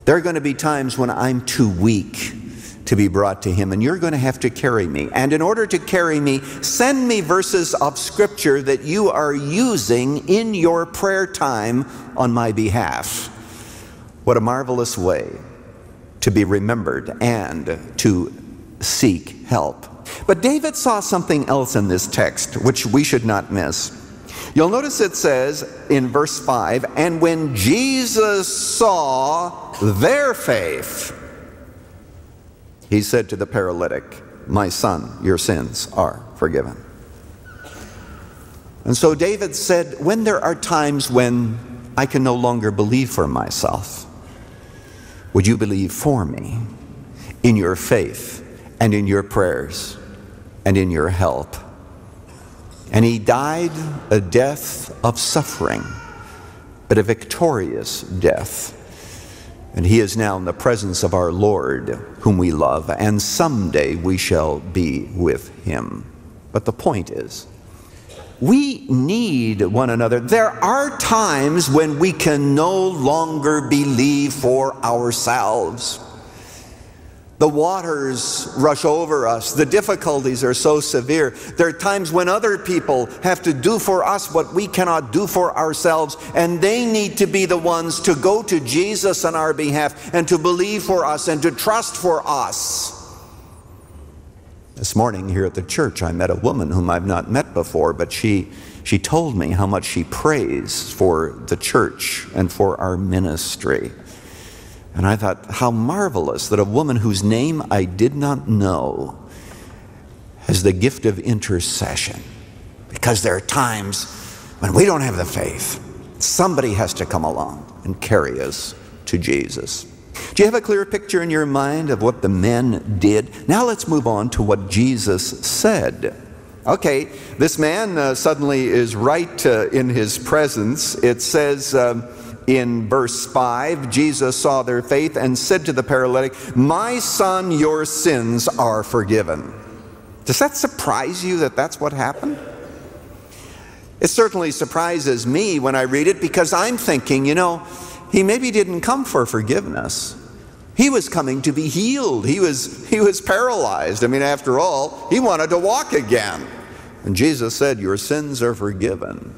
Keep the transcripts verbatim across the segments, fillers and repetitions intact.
There are going to be times when I'm too weak to be brought to him, and you're going to have to carry me. And in order to carry me, send me verses of Scripture that you are using in your prayer time on my behalf. What a marvelous way to be remembered and to seek help. But David saw something else in this text which we should not miss. You'll notice it says in verse five, and when Jesus saw their faith, he said to the paralytic, my son, your sins are forgiven. And so David said, when there are times when I can no longer believe for myself, would you believe for me in your faith and in your prayers and in your help? And he died a death of suffering, but a victorious death. And he is now in the presence of our Lord, whom we love, and someday we shall be with him. But the point is, we need one another. There are times when we can no longer believe for ourselves. The waters rush over us. The difficulties are so severe. There are times when other people have to do for us what we cannot do for ourselves, and they need to be the ones to go to Jesus on our behalf and to believe for us and to trust for us. This morning here at the church, I met a woman whom I've not met before, but she, she told me how much she prays for the church and for our ministry. And I thought, how marvelous that a woman whose name I did not know has the gift of intercession. Because there are times when we don't have the faith. Somebody has to come along and carry us to Jesus. Do you have a clear picture in your mind of what the men did? Now let's move on to what Jesus said. Okay, this man uh, suddenly is right uh, in his presence. It says um, in verse five, Jesus saw their faith and said to the paralytic, my son, your sins are forgiven. Does that surprise you that that's what happened? It certainly surprises me when I read it, because I'm thinking, you know, he maybe didn't come for forgiveness. He was coming to be healed. He was, he was paralyzed. I mean, after all, he wanted to walk again. And Jesus said, your sins are forgiven.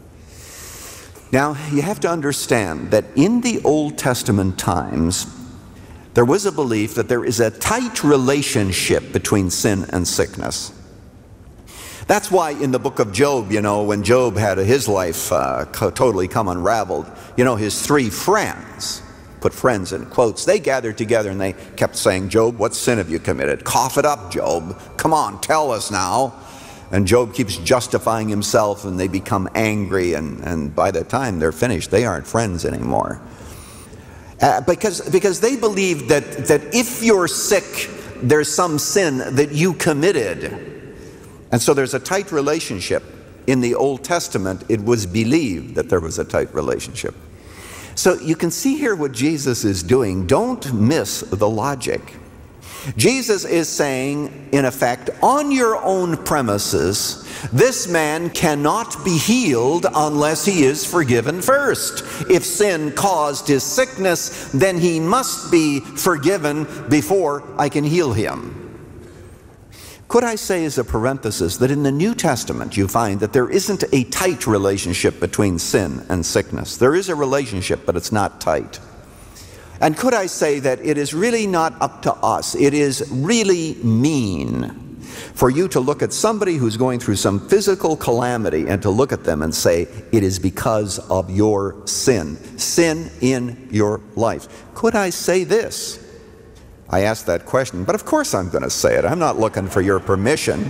Now, you have to understand that in the Old Testament times, there was a belief that there is a tight relationship between sin and sickness. That's why in the book of Job, you know, when Job had his life uh, totally come unraveled, you know, his three friends, put friends in quotes, they gathered together and they kept saying, Job, what sin have you committed? Cough it up, Job. Come on, tell us now. And Job keeps justifying himself, and they become angry, and, and by the time they're finished, they aren't friends anymore. Uh, because, because they believe that, that if you're sick, there's some sin that you committed. And so there's a tight relationship. In the Old Testament, it was believed that there was a tight relationship. So you can see here what Jesus is doing. Don't miss the logic. Jesus is saying, in effect, on your own premises, this man cannot be healed unless he is forgiven first. If sin caused his sickness, then he must be forgiven before I can heal him. Could I say as a parenthesis that in the New Testament you find that there isn't a tight relationship between sin and sickness. There is a relationship, but it's not tight. And could I say that it is really not up to us, it is really mean for you to look at somebody who's going through some physical calamity and to look at them and say, it is because of your sin, sin in your life. Could I say this? I asked that question, but of course I'm going to say it. I'm not looking for your permission.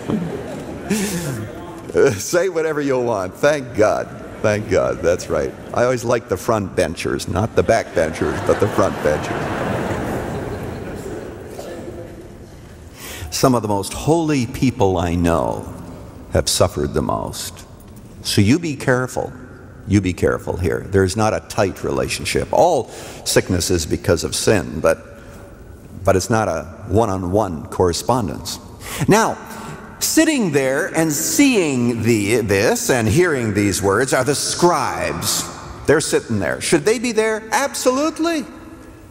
Say whatever you want. Thank God. Thank God, that's right. I always like the front benchers, not the back benchers, but the front benchers. Some of the most holy people I know have suffered the most. So you be careful. You be careful here. There's not a tight relationship. All sickness is because of sin, but, but it's not a one-on-one correspondence. Now, sitting there and seeing the, this and hearing these words are the scribes. They're sitting there. Should they be there? Absolutely.